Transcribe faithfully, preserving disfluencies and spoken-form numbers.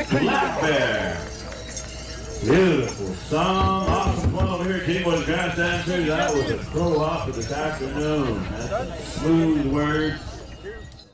Black Bear. Beautiful song. Awesome fun over here at Kingwood Grandstand too. That was a pro op for this afternoon. That's some smooth words.